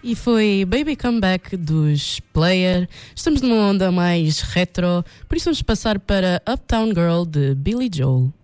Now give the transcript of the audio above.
E foi Baby Comeback dos Player. Estamos numa onda mais retro, por isso vamos passar para Uptown Girl de Billy Joel.